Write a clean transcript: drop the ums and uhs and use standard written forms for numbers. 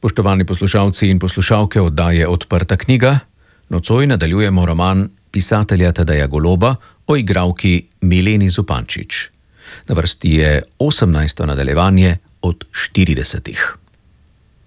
Spoštovani poslušalci in poslušalke oddaje Odprta knjiga, nocoj nadaljujemo roman pisatelja Tadeja Goloba o igralki Mileni Zupančič. Na vrsti je 18. nadaljevanje od 40.